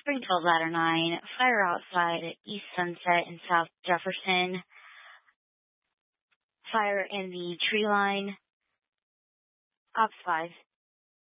Springfield Ladder 9, fire outside at East Sunset and South Jefferson, fire in the tree line. Ops 5,